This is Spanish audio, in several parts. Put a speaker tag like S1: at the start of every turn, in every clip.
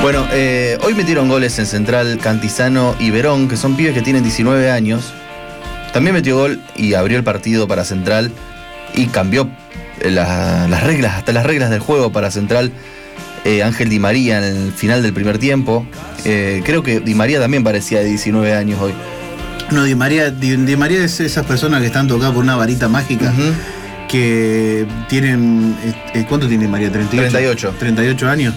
S1: Bueno, hoy metieron goles en Central Cantizano y Verón, que son pibes que tienen 19 años. También metió gol y abrió el partido para Central y cambió las reglas, hasta las reglas del juego para Central. Ángel Di María en el final del primer tiempo. Creo que Di María también parecía de 19 años hoy.
S2: No, Di María es esas personas que están tocadas por una varita mágica. Que tienen... ¿Cuánto tiene Di María?
S1: 38.
S2: 38 años.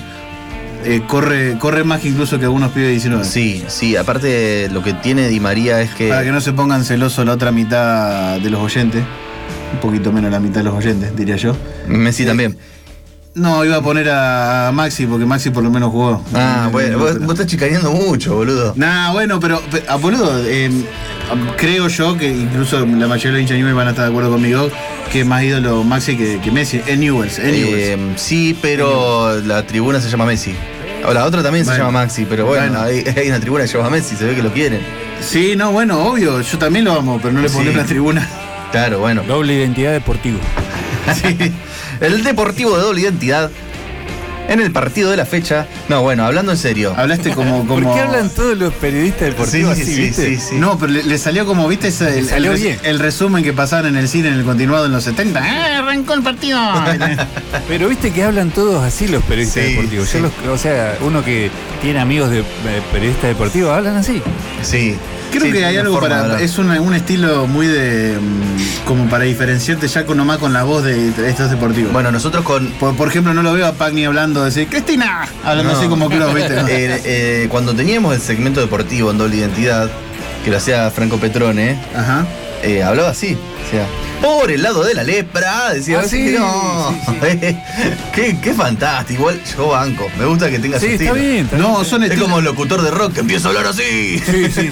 S2: Corre más que incluso que algunos pibes de 19.
S1: Sí, aparte lo que tiene Di María es que...
S2: Para que no se pongan celosos la otra mitad de los oyentes. Un poquito menos la mitad de los oyentes, diría yo.
S1: Messi también.
S2: No, iba a poner a Maxi, porque Maxi por lo menos jugó.
S1: Bueno, vos estás chicaneando mucho, boludo.
S2: Bueno, pero boludo, creo yo que incluso la mayoría de los hinchas de Newell's van a estar de acuerdo conmigo, que es más ídolo Maxi que Messi. Es Newell's.
S1: Sí, pero la tribuna se llama Messi. O la otra también se llama Maxi, pero bueno. Hay una tribuna que se llama Messi, se ve que lo quieren.
S2: Sí, no, bueno, obvio, yo también lo amo, pero no le pondré una tribuna.
S1: Claro, bueno.
S3: Doble identidad deportivo.
S1: Sí. El Deportivo de doble identidad en el partido de la fecha. No, bueno, hablando en serio.
S2: Hablaste como...
S3: ¿Por qué hablan todos los periodistas deportivos así, viste?
S2: Sí. No, pero le salió como, viste, el resumen que pasaban en el cine en el continuado en los 70. Arrancó el partido.
S3: Pero viste que hablan todos así los periodistas deportivos.
S1: Sí.
S3: O sea, uno que tiene amigos de periodistas deportivos, hablan así.
S1: Sí.
S2: Creo que hay algo para... Es un estilo muy de... como para diferenciarte ya nomás con la voz de estos deportivos.
S1: Bueno, nosotros con...
S2: Por ejemplo, no lo veo a Pagni hablando, decir ¡Cristina! Hablando así como club, ¿viste? ¿No?
S1: Cuando teníamos el segmento deportivo en doble identidad, que lo hacía Franco Petrone, hablaba así, o sea... Por el lado de la lepra, decía así, no. Sí. Qué fantástico. Igual yo banco. Me gusta que tenga su estilo.
S3: Está bien.
S1: Es como locutor de rock que empieza a hablar así.
S3: Sí.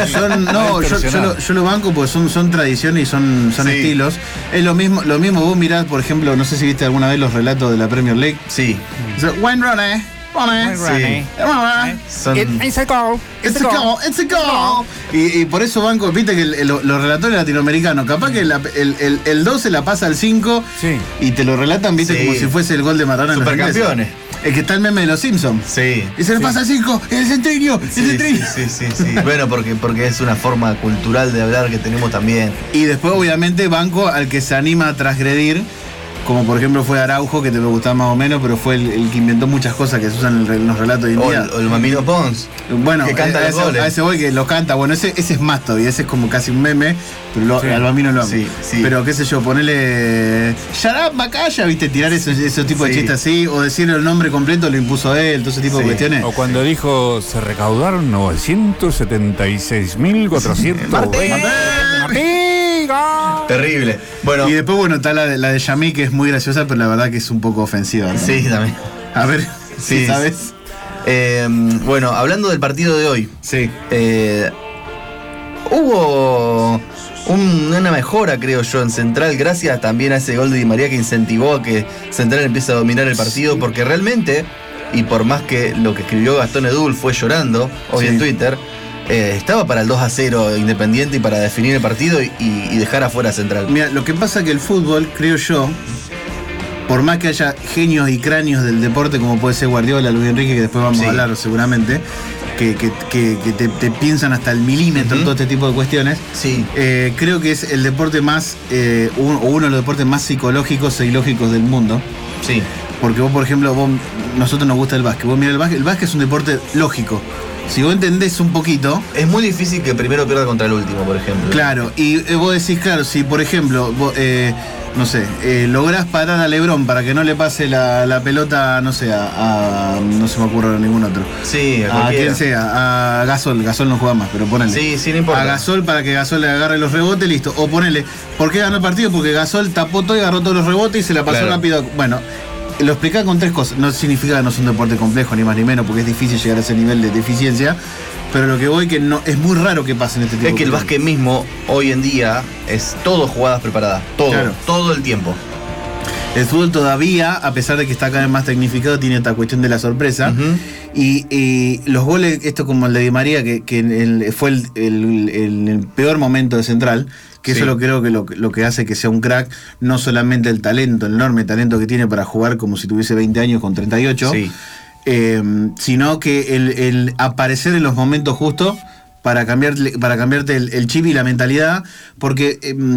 S2: Yo lo banco porque son tradiciones y son estilos. Es lo mismo vos mirás, por ejemplo, no sé si viste alguna vez los relatos de la Premier League.
S1: Sí.
S2: Wayne Rooney.
S3: It's a goal.
S2: It's a goal. Y por eso banco, viste que los relatores latinoamericanos, capaz que el 2 se la pasa al 5 y te lo relatan, viste, como si fuese el gol de Maradona.
S1: Supercampeones.
S2: El que está el meme de los Simpsons.
S1: Sí.
S2: Y se le pasa al 5, el centenio,
S1: Sí. Bueno, porque es una forma cultural de hablar que tenemos también.
S2: Y después, obviamente, banco al que se anima a transgredir. Como por ejemplo fue Araujo, que te me gustaba más o menos, pero fue el que inventó muchas cosas que se usan en los relatos de hoy en día.
S1: O el Mamino Pons.
S2: Bueno,
S1: que canta los goles.
S2: A ese voy que lo canta. Bueno, ese es más todavía, ese es como casi un meme, pero al Mamino lo amo.
S1: Sí.
S2: Pero qué sé yo, ponele Shut up, Macaya, viste, tirar ese tipo de chistes así, o decirle el nombre completo lo impuso él, todo ese tipo de cuestiones.
S3: O cuando dijo, se recaudaron 976.420.
S1: Terrible. Bueno.
S2: Y después, está la de Yamí, que es muy graciosa, pero la verdad que es un poco ofensiva, ¿no?
S1: Sí, también.
S2: A ver, si sabes.
S1: Bueno, hablando del partido de hoy.
S2: Sí.
S1: Hubo una mejora, creo yo, en Central, gracias también a ese gol de Di María que incentivó a que Central empiece a dominar el partido, porque realmente, y por más que lo que escribió Gastón Edul fue llorando hoy en Twitter, estaba para el 2-0 Independiente y para definir el partido y dejar afuera a Central.
S2: Mira, lo que pasa es que el fútbol, creo yo, por más que haya genios y cráneos del deporte, como puede ser Guardiola, Luis Enrique, que después vamos a hablar seguramente, que te piensan hasta el milímetro todo este tipo de cuestiones, creo que es el deporte más, uno de los deportes más psicológicos e ilógicos del mundo.
S1: Sí.
S2: Porque vos, por ejemplo, nosotros nos gusta el básquet. Vos mirá el básquet es un deporte lógico. Si vos entendés un poquito...
S1: Es muy difícil que el primero pierda contra el último, por ejemplo.
S2: Claro, y vos decís, claro, si por ejemplo, no sé, lográs parar a LeBron para que no le pase la pelota, no sé, no se me ocurre ningún otro.
S1: Sí,
S2: a quien sea, a Gasol no juega más, pero ponele.
S1: Sí, no importa.
S2: A Gasol para que Gasol le agarre los rebotes, listo. O ponele, ¿por qué ganó el partido? Porque Gasol tapó todo y agarró todos los rebotes y se la pasó rápido. Bueno, lo explicaba con 3 cosas. No significa que no es un deporte complejo, ni más ni menos, porque es difícil llegar a ese nivel de eficiencia. Pero lo que voy que no es muy raro que pase en este tipo de cosas.
S1: Es que el básquet mismo, hoy en día, es todo jugadas preparadas. Todo el tiempo.
S2: El fútbol todavía, a pesar de que está cada vez más tecnificado, tiene esta cuestión de la sorpresa. Y los goles, esto como el de Di María, que fue el peor momento de Central, que eso lo creo que lo que hace que sea un crack, no solamente el talento, el enorme talento que tiene para jugar como si tuviese 20 años con 38, sino que el aparecer en los momentos justos para cambiarte el chip y la mentalidad, porque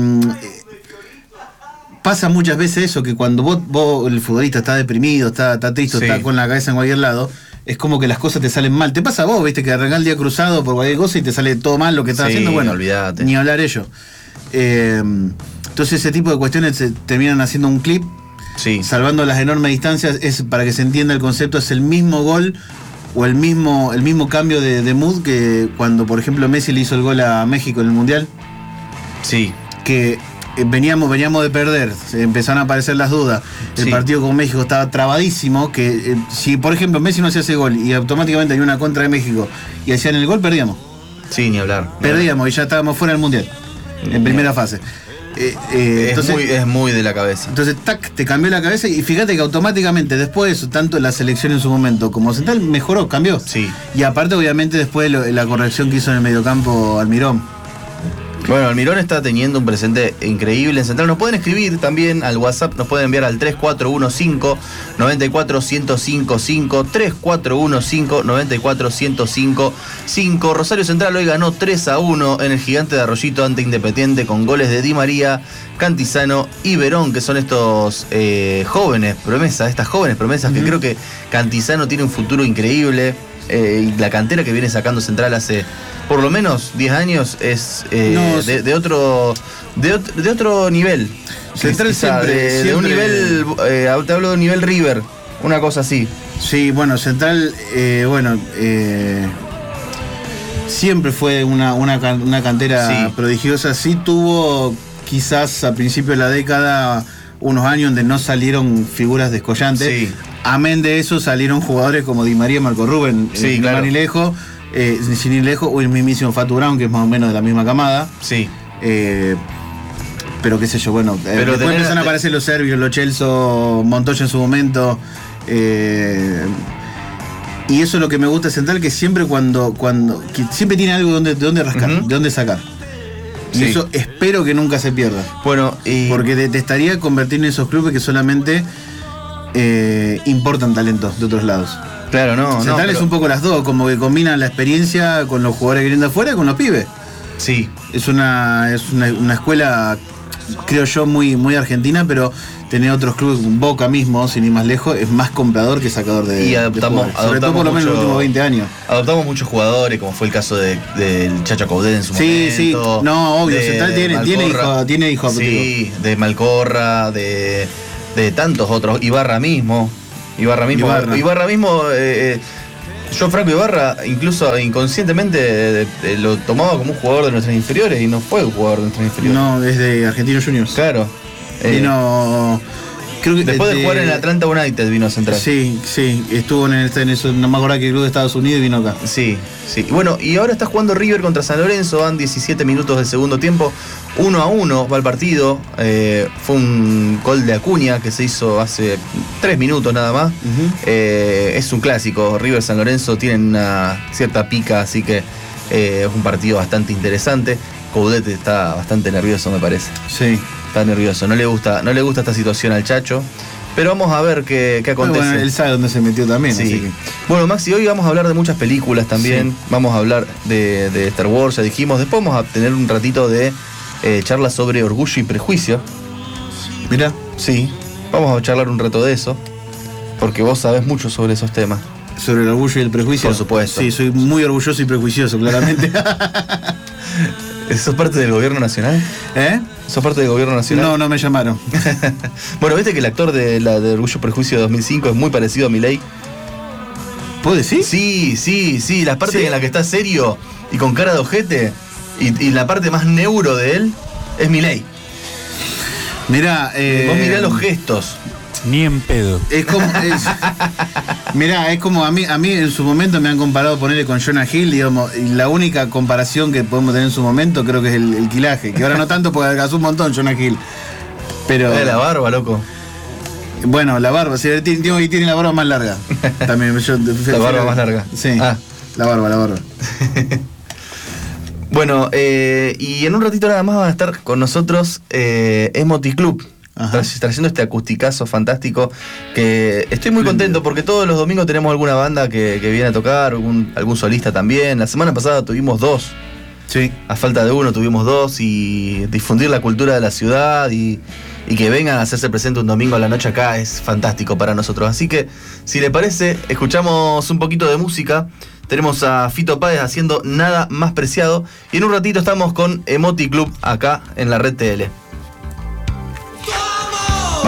S2: pasa muchas veces eso, que cuando vos el futbolista está deprimido, está triste, está con la cabeza en cualquier lado, es como que las cosas te salen mal. Te pasa a vos, viste, que arrancás el día cruzado por cualquier cosa y te sale todo mal lo que estás haciendo. Bueno,
S1: olvídate.
S2: Ni hablar ello. Entonces ese tipo de cuestiones se terminan haciendo un clip, salvando las enormes distancias. Es para que se entienda el concepto, es el mismo gol o el mismo cambio de mood que cuando, por ejemplo, Messi le hizo el gol a México en el Mundial.
S1: Sí.
S2: Que veníamos de perder, se empezaron a aparecer las dudas. El partido con México estaba trabadísimo, que si, por ejemplo, Messi no hacía ese gol y automáticamente había una contra de México y hacían el gol, perdíamos.
S1: Sí, ni hablar.
S2: Perdíamos y ya estábamos fuera del Mundial, en primera fase. Entonces,
S1: es muy de la cabeza.
S2: Entonces, te cambió la cabeza y fíjate que automáticamente después de eso, tanto la selección en su momento como Central mejoró, cambió.
S1: Sí.
S2: Y aparte, obviamente, después la corrección que hizo en el mediocampo Almirón.
S1: Bueno, Almirón está teniendo un presente increíble en Central. Nos pueden escribir también al WhatsApp, nos pueden enviar al 3415-94-1055, 3415-94-1055. Rosario Central hoy ganó 3-1 en el Gigante de Arroyito ante Independiente con goles de Di María, Cantizano y Verón, que son estos jóvenes promesas, que creo que Cantizano tiene un futuro increíble. Y la cantera que viene sacando Central hace por lo menos 10 años es de otro nivel.
S2: Central siempre,
S1: de un nivel, te hablo de un nivel River, una cosa así.
S2: Sí, bueno, Central, siempre fue una cantera prodigiosa. Sí tuvo quizás a principios de la década unos años donde no salieron figuras descollantes.
S1: Sí.
S2: Amén de eso salieron jugadores como Di María, Marco Rubén,
S1: claro.
S2: Sin ir lejos, o el mismísimo Fatu Brown, que es más o menos de la misma camada.
S1: Sí.
S2: Pero qué sé yo, bueno.
S1: Pero
S2: después empezaron a aparecer los serbios, los Chelsea, Montoya en su momento. Y eso es lo que me gusta de Central, que siempre que siempre tiene algo de dónde rascar, de dónde sacar. Y eso espero que nunca se pierda.
S1: Bueno,
S2: porque detestaría convertir en esos clubes que solamente importan talentos de otros lados.
S1: Claro, no.
S2: Central es un poco las dos, como que combinan la experiencia con los jugadores que vienen de afuera y con los pibes.
S1: Sí.
S2: Es una escuela, creo yo, muy, muy argentina, pero tener otros clubes, Boca mismo, sin ir más lejos, es más comprador que sacador de. Y
S1: adoptamos
S2: sobre todo por lo menos en los últimos 20 años.
S1: Adoptamos muchos jugadores, como fue el caso del Chacho Coudet en su momento.
S2: Sí, no, obvio, Central tiene hijo.
S1: Sí, de Malcorra, de tantos otros, Ibarra mismo. Yo Franco Ibarra, incluso inconscientemente, lo tomaba como un jugador de nuestras inferiores y no fue un jugador de nuestras inferiores.
S2: No, es de Argentinos Juniors.
S1: Claro.
S2: Vino, creo que
S1: después de jugar en Atlanta United vino a Central.
S2: Sí, estuvo en eso, no me acuerdo qué club de Estados Unidos y vino acá.
S1: Sí. Bueno, y ahora está jugando River contra San Lorenzo, van 17 minutos del segundo tiempo, 1-1 va el partido. Fue un gol de Acuña que se hizo hace 3 minutos nada más. Es un clásico, River San Lorenzo tienen una cierta pica, así que es un partido bastante interesante. Coudet está bastante nervioso, me parece.
S2: Sí.
S1: Está nervioso, no le gusta esta situación al Chacho, pero vamos a ver qué acontece.
S2: Bueno, él sabe dónde se metió también.
S1: Sí.
S2: Así que...
S1: Bueno, Maxi, hoy vamos a hablar de muchas películas también. Vamos a hablar de Star Wars, ya dijimos. Después vamos a tener un ratito de charla sobre Orgullo y Prejuicio.
S2: Mirá.
S1: Sí, vamos a charlar un rato de eso, porque vos sabés mucho sobre esos temas.
S2: ¿Sobre el orgullo y el prejuicio?
S1: Por supuesto.
S2: Sí, soy muy orgulloso y prejuicioso, claramente.
S1: ¿Sos parte del gobierno nacional? ¿Sos parte del gobierno nacional?
S2: No me llamaron.
S1: Bueno, ¿viste que el actor de Orgullo y Prejuicio de 2005 es muy parecido a Milei?
S2: ¿Puedo decir?
S1: Sí, las partes en las que está serio y con cara de ojete y la parte más neuro de él es Milei.
S2: Mirá,
S1: vos mirá los gestos.
S3: Ni en pedo.
S2: Mirá, es como a mí en su momento me han comparado ponerle con Jonah Hill, digamos, y la única comparación que podemos tener en su momento creo que es el quilaje, que ahora no tanto porque adelgazó un montón Jonah Hill. Pero.
S1: La barba, loco.
S2: Bueno, la barba, sí, tiene la barba más larga. También
S1: la barba más larga.
S2: Sí. La barba.
S1: Bueno, y en un ratito nada más va a estar con nosotros Emoti Club. trayendo este acusticazo fantástico, que estoy muy contento porque todos los domingos tenemos alguna banda que viene a tocar, algún solista también. La semana pasada tuvimos 2.
S2: Sí.
S1: A falta de uno tuvimos 2, y difundir la cultura de la ciudad y que vengan a hacerse presente un domingo a la noche acá es fantástico para nosotros. Así que, si le parece, escuchamos un poquito de música. Tenemos a Fito Páez haciendo Nada Más Preciado, y en un ratito estamos con Emoti Club acá en la Red TL.